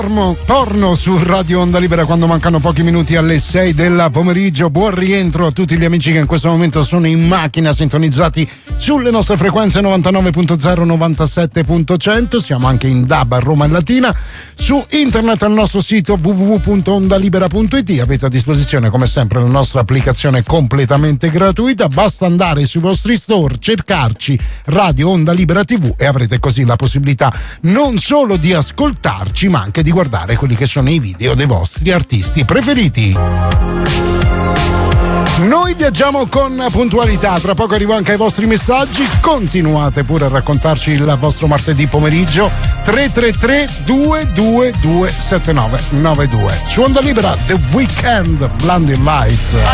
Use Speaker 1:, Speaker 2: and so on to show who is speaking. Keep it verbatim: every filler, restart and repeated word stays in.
Speaker 1: Porno su Radio Onda Libera quando mancano pochi minuti alle sei del pomeriggio. Buon rientro a tutti gli amici che in questo momento sono in macchina sintonizzati sulle nostre frequenze novantanove punto zero, novantasette punto cento. Siamo anche in D A B a Roma e Latina, su internet al nostro sito w w w punto ondalibera punto i t. Avete a disposizione come sempre la nostra applicazione completamente gratuita, basta andare sui vostri store, cercarci Radio Onda Libera tivù e avrete così la possibilità non solo di ascoltarci ma anche di guardare quelli che sono i video dei vostri artisti preferiti. Noi viaggiamo con puntualità, tra poco arrivo anche ai vostri messaggi, continuate pure a raccontarci il vostro martedì pomeriggio. Tre tre tre due due due sette nove nove due. Su Onda Libera The Weeknd, Blinding Lights.